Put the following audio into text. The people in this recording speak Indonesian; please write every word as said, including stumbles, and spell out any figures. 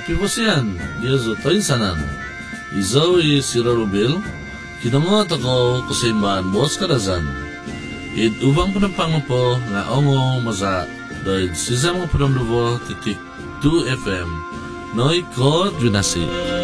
pivosian, Yezo toinsanan. Izawi sirarubil, kinamot ako kusimban bos karazan. Id ubang penampang po nga ongo maza, doid sizam ko penamdubo titik two F M, Noi ko dvinasi.